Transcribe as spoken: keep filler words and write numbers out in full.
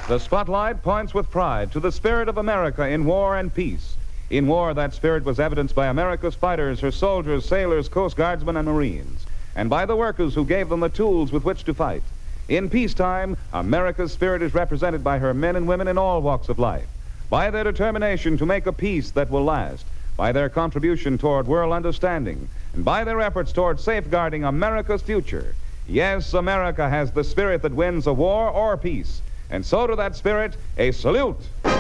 The spotlight points with pride to the spirit of America in war and peace. In war, that spirit was evidenced by America's fighters, her soldiers, sailors, Coast Guardsmen, and Marines, and by the workers who gave them the tools with which to fight. In peacetime, America's spirit is represented by her men and women in all walks of life, by their determination to make a peace that will last, by their contribution toward world understanding, and by their efforts toward safeguarding America's future. Yes, America has the spirit that wins a war or peace, and so to that spirit, a salute.